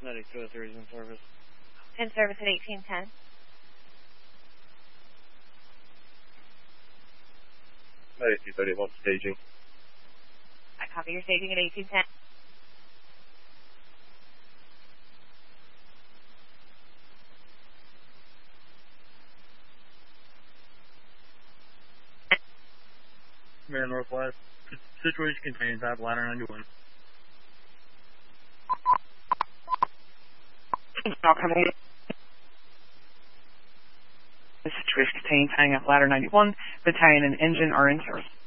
9203 is in service. In service at 1810. Medic 231 staging. I copy your staging at 1810. Mirror Northwest. Situation contained at ladder 91. The situation contained hanging at ladder 91. Battalion and engine are in service.